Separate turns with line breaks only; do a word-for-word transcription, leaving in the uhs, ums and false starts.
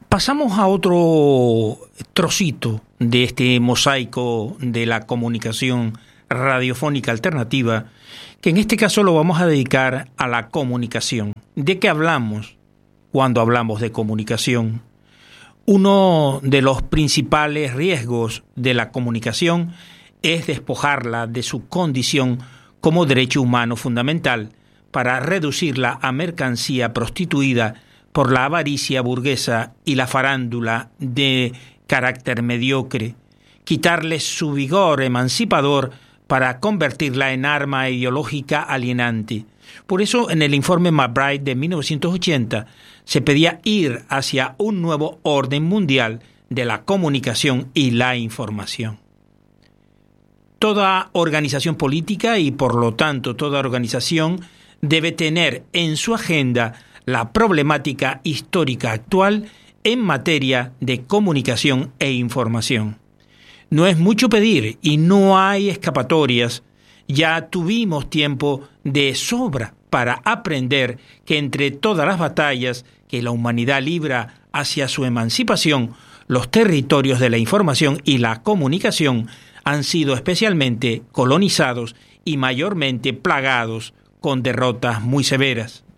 Pasamos a otro trocito de este mosaico de la comunicación radiofónica alternativa, que en este caso lo vamos a dedicar a la comunicación. ¿De qué hablamos cuando hablamos de comunicación? Uno de los principales riesgos de la comunicación es despojarla de su condición como derecho humano fundamental para reducirla a mercancía prostituida por la avaricia burguesa y la farándula de carácter mediocre, quitarle su vigor emancipador para convertirla en arma ideológica alienante. Por eso, en el informe McBride de mil novecientos ochenta, se pedía ir hacia un nuevo orden mundial de la comunicación y la información. Toda organización política y, por lo tanto, toda organización debe tener en su agenda la problemática histórica actual en materia de comunicación e información. No es mucho pedir y no hay escapatorias. Ya tuvimos tiempo de sobra para aprender que entre todas las batallas que la humanidad libra hacia su emancipación, los territorios de la información y la comunicación han sido especialmente colonizados y mayormente plagados con derrotas muy severas.